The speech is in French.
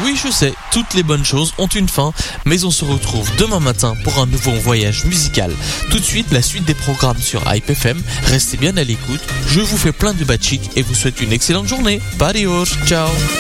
Oui, je sais, toutes les bonnes choses ont une fin, mais on se retrouve demain matin pour un nouveau voyage musical. Tout de suite, la suite des programmes sur Hype FM. Restez bien à l'écoute, je vous fais plein de bad chic et vous souhaite une excellente journée. Adios, ciao.